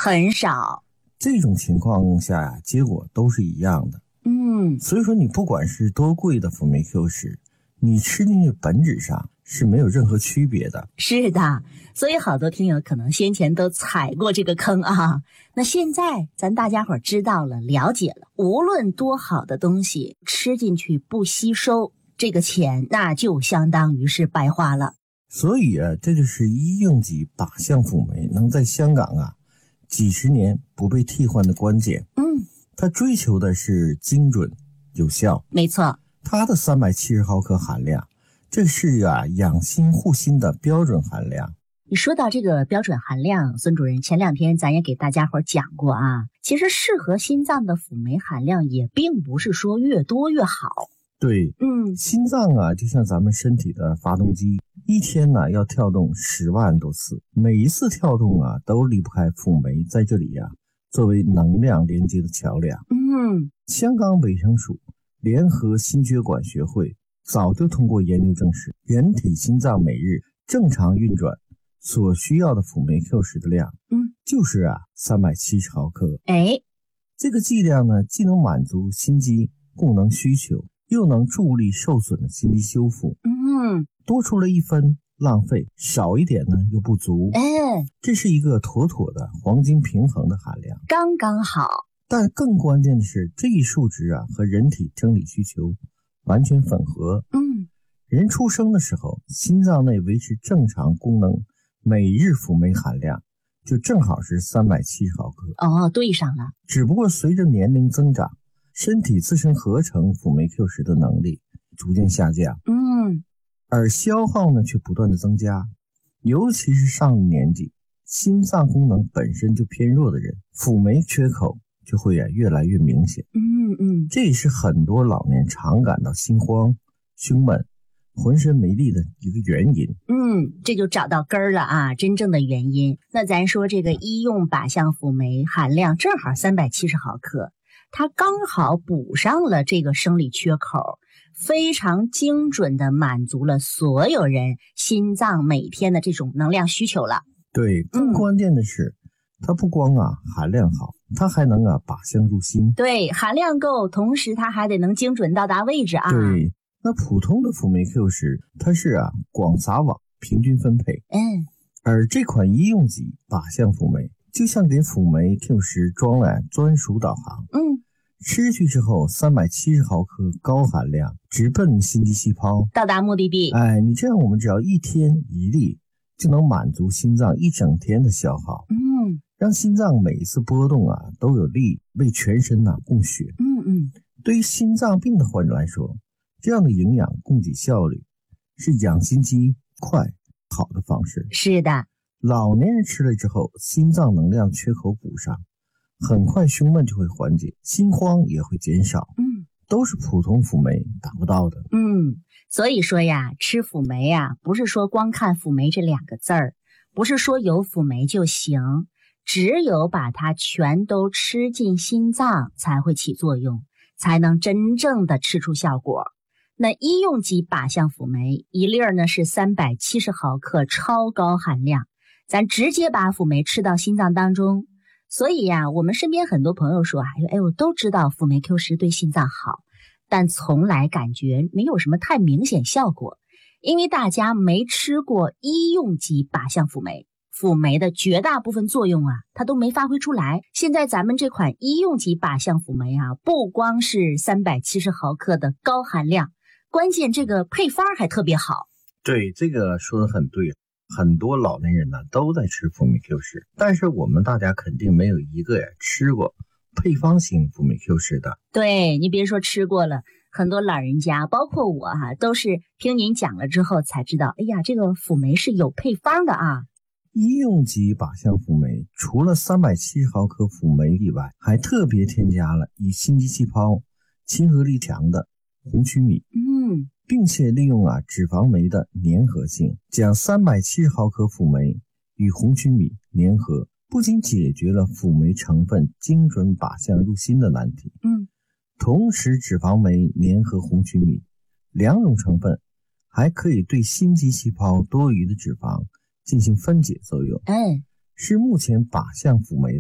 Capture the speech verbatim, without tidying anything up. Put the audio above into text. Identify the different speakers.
Speaker 1: 很少。
Speaker 2: 这种情况下呀，结果都是一样的。
Speaker 1: 嗯，
Speaker 2: 所以说你不管是多贵的辅酶 Q 十，你吃进去本质上是没有任何区别的。
Speaker 1: 是的，所以好多听友可能先前都踩过这个坑啊。那现在咱大家伙知道了，了解了，无论多好的东西吃进去不吸收，这个钱那就相当于是白花了。
Speaker 2: 所以啊，这就是医用级靶向辅酶能在香港啊几十年不被替换的关键。
Speaker 1: 嗯，
Speaker 2: 它追求的是精准有效。
Speaker 1: 没错，
Speaker 2: 它的三百七十毫克含量，这是啊养心护心的标准含量。
Speaker 1: 你说到这个标准含量，孙主任前两天咱也给大家伙讲过啊，其实适合心脏的辅酶含量也并不是说越多越好。
Speaker 2: 对，
Speaker 1: 嗯，
Speaker 2: 心脏啊就像咱们身体的发动机，一天呢要跳动十万多次，每一次跳动啊都离不开辅酶在这里呀、啊、作为能量连接的桥梁。
Speaker 1: 嗯，
Speaker 2: 香港卫生署联合心血管学会早就通过研究证实，人体心脏每日正常运转所需要的辅酶 Q 十的量，
Speaker 1: 嗯，
Speaker 2: 就是啊三百七十毫克。
Speaker 1: 哎，
Speaker 2: 这个剂量呢，既能满足心肌功能需求，又能助力受损的心肌修复。
Speaker 1: 嗯，
Speaker 2: 多出了一分浪费，少一点呢又不足。
Speaker 1: 哎，
Speaker 2: 这是一个妥妥的黄金平衡的含量，
Speaker 1: 刚刚好。
Speaker 2: 但更关键的是，这一数值啊和人体生理需求完全吻合。
Speaker 1: 嗯，
Speaker 2: 人出生的时候，心脏内维持正常功能每日辅酶含量就正好是三百七十毫克。
Speaker 1: 哦，对上了。
Speaker 2: 只不过随着年龄增长，身体自身合成辅酶 Q 十的能力逐渐下降，
Speaker 1: 嗯，
Speaker 2: 而消耗呢却不断的增加。尤其是上了年纪，心脏功能本身就偏弱的人，辅酶缺口就会啊越来越明显。
Speaker 1: 嗯嗯，
Speaker 2: 这也是很多老年常感到心慌、胸闷、浑身没力的一个原因。
Speaker 1: 嗯，这就找到根儿了啊，真正的原因。那咱说这个医用靶向辅酶含量正好三百七十毫克，它刚好补上了这个生理缺口，非常精准的满足了所有人心脏每天的这种能量需求了。
Speaker 2: 对，更关键的是、嗯、它不光啊含量好，它还能啊靶向入心。
Speaker 1: 对，含量够，同时它还得能精准到达位置啊。
Speaker 2: 对，那普通的辅酶 Q 十它是啊广撒网平均分配。
Speaker 1: 嗯，
Speaker 2: 而这款医用级靶向辅酶就像给辅酶 Q 十装了专属导航。
Speaker 1: 嗯，
Speaker 2: 吃去之后三百七十毫克高含量，直奔心肌细胞，
Speaker 1: 到达目的地。
Speaker 2: 哎，你这样我们只要一天一粒，就能满足心脏一整天的消耗。
Speaker 1: 嗯，
Speaker 2: 让心脏每一次波动啊都有力为全身啊供血。
Speaker 1: 嗯嗯，
Speaker 2: 对于心脏病的患者来说，这样的营养供给效率是养心肌快好的方式。
Speaker 1: 是的，
Speaker 2: 老年人吃了之后，心脏能量缺口补上，很快胸闷就会缓解，心慌也会减少。
Speaker 1: 嗯，
Speaker 2: 都是普通辅酶达不到的。
Speaker 1: 嗯，所以说呀，吃辅酶呀，不是说光看辅酶这两个字儿，不是说有辅酶就行，只有把它全都吃进心脏才会起作用，才能真正的吃出效果。那医用级靶向辅酶一粒儿呢是三百七十毫克，超高含量，咱直接把辅酶吃到心脏当中。所以呀，我们身边很多朋友说，哎呦，都知道辅酶 Q 十对心脏好，但从来感觉没有什么太明显效果，因为大家没吃过医用级靶向辅酶，辅酶的绝大部分作用啊，它都没发挥出来。现在咱们这款医用级靶向辅酶啊，不光是三百七十毫克的高含量，关键这个配方还特别好。
Speaker 2: 对，这个说的很对。很多老年人呢都在吃辅酶 Q 十，但是我们大家肯定没有一个呀吃过配方型辅酶 Q 十的。
Speaker 1: 对，你别说吃过了，很多老人家包括我啊，都是听您讲了之后才知道，哎呀，这个辅酶是有配方的啊。
Speaker 2: 医用级靶向辅酶除了三百七十毫克辅酶以外，还特别添加了与心肌细胞亲和力强的红曲米。
Speaker 1: 嗯，
Speaker 2: 并且利用啊脂肪酶的粘合性，将三百七十毫克辅酶与红曲米粘合，不仅解决了辅酶成分精准靶向入心的难题，
Speaker 1: 嗯，
Speaker 2: 同时脂肪酶粘合红曲米两种成分还可以对心肌细胞多余的脂肪进行分解作用，
Speaker 1: 嗯，
Speaker 2: 是目前靶向辅酶